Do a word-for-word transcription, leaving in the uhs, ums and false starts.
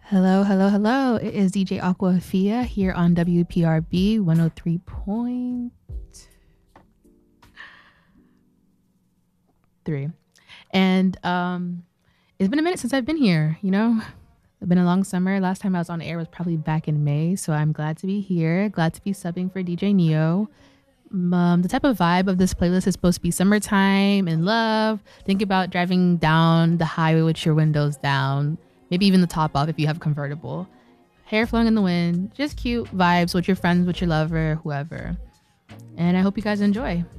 Hello, hello, hello. It is D J Aquafia here on W P R B one oh three point three. And um it's been a minute since I've been here, you know? It's been a long summer. Last time I was on air was probably back in May, so I'm glad to be here. Glad to be subbing for D J Neo. Um, the type of vibe of this playlist is supposed to be summertime and love. Think about driving down the highway with your windows down, maybe even the top off if you have a convertible. Hair flowing in the wind, just cute vibes with your friends, with your lover, whoever. And I hope you guys enjoy.